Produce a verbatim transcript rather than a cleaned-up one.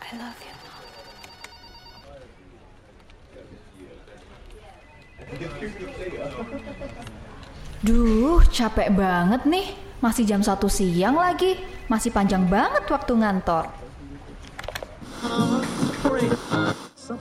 I love you. Duh, capek banget nih. Masih jam satu siang lagi. Masih panjang banget waktu ngantor.